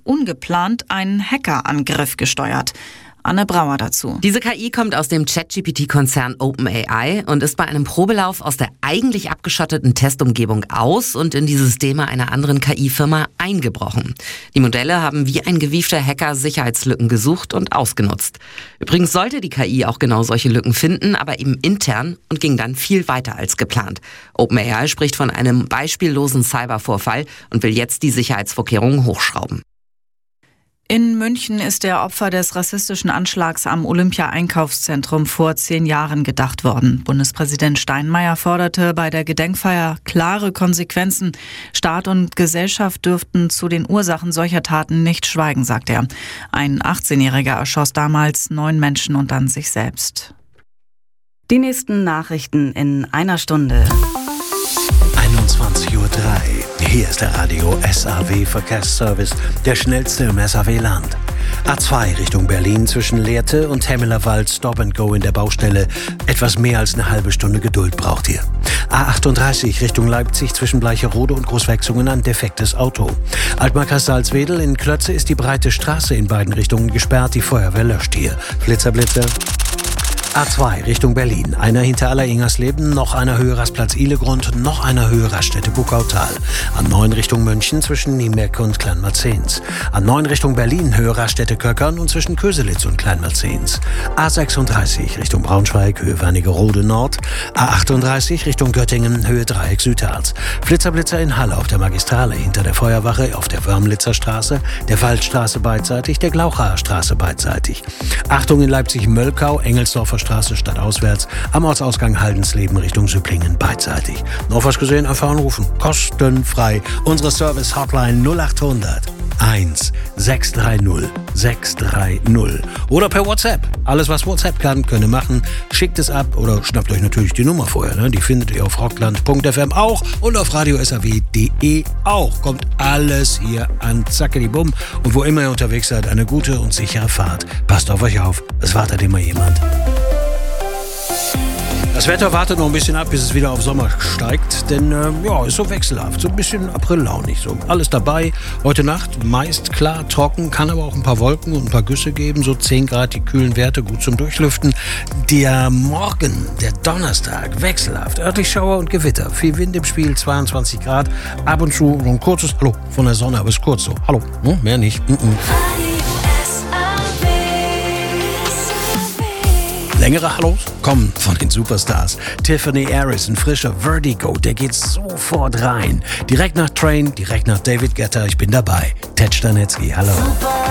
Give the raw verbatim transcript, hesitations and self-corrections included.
ungeplant einen Hackerangriff gesteuert. Anne Brauer dazu. Diese K I kommt aus dem ChatGPT-Konzern OpenAI und ist bei einem Probelauf aus der eigentlich abgeschotteten Testumgebung aus und in die Systeme einer anderen K I-Firma eingebrochen. Die Modelle haben wie ein gewiefter Hacker Sicherheitslücken gesucht und ausgenutzt. Übrigens sollte die K I auch genau solche Lücken finden, aber eben intern und ging dann viel weiter als geplant. OpenAI spricht von einem beispiellosen Cybervorfall und will jetzt die Sicherheitsvorkehrungen hochschrauben. In München ist der Opfer des rassistischen Anschlags am Olympia-Einkaufszentrum vor zehn Jahren gedacht worden. Bundespräsident Steinmeier forderte bei der Gedenkfeier klare Konsequenzen. Staat und Gesellschaft dürften zu den Ursachen solcher Taten nicht schweigen, sagt er. Ein achtzehnjähriger erschoss damals neun Menschen und dann sich selbst. Die nächsten Nachrichten in einer Stunde. einundzwanzig Uhr drei. Hier ist der Radio S A W Verkehrsservice, der schnellste im S A W-Land. A zwei Richtung Berlin zwischen Lehrte und Hemmelerwald Stop and Go in der Baustelle. Etwas mehr als eine halbe Stunde Geduld braucht ihr. A achtunddreißig Richtung Leipzig zwischen Bleicherode und Großwechsungen ein defektes Auto. Altmarker Salzwedel in Klötze ist die breite Straße in beiden Richtungen gesperrt. Die Feuerwehr löscht hier. Flitzer, Blitzer. A zwei Richtung Berlin. Einer hinter Aller-Ingersleben, noch einer Höhe Rastplatz Ihlegrund, noch einer Höhe Raststätte Buckautal. A neun Richtung München zwischen Niemeck und Kleinmarzens. A neun Richtung Berlin, Höhe Raststätte Köckern und zwischen Köselitz und Kleinmarzens. A sechsunddreißig Richtung Braunschweig, Höhe Wernigerode Nord. A achtunddreißig Richtung Göttingen, Höhe Dreieck Südharz. Flitzer-Blitzer in Halle auf der Magistrale, hinter der Feuerwache auf der Wörmlitzer Straße, der Waldstraße beidseitig, der Glauchaer Straße beidseitig. Achtung in Leipzig-Möllkau, Engelsdorfer Straße stadtauswärts, am Ortsausgang Haldensleben Richtung Süpplingen beidseitig. Noch was gesehen? Einfach anrufen. Kostenfrei. Unsere Service-Hotline null achthundert eins sechs drei null sechs drei null. Oder per WhatsApp. Alles, was WhatsApp kann, könnt ihr machen. Schickt es ab oder schnappt euch natürlich die Nummer vorher. Ne? Die findet ihr auf rockland punkt f m auch und auf radio s a w punkt d e auch. Kommt alles hier an Zackeli-Bumm. Und wo immer ihr unterwegs seid, eine gute und sichere Fahrt. Passt auf euch auf. Es wartet immer jemand. Das Wetter wartet noch ein bisschen ab, bis es wieder auf Sommer steigt, denn äh, ja, ist so wechselhaft, so ein bisschen Aprillaunig, so alles dabei. Heute Nacht meist klar, trocken, kann aber auch ein paar Wolken und ein paar Güsse geben, so zehn Grad, die kühlen Werte, gut zum Durchlüften. Der Morgen, der Donnerstag, wechselhaft, örtlich Schauer und Gewitter, viel Wind im Spiel, zweiundzwanzig Grad, ab und zu so ein kurzes Hallo von der Sonne, aber ist kurz so, hallo, hm, mehr nicht. Mm-mm. Längere Hallos kommen von den Superstars. Tiffany Harris, ein frischer Vertigo, der geht sofort rein. Direkt nach Train, direkt nach David Guetta, ich bin dabei. Ted Stanetzky, hallo.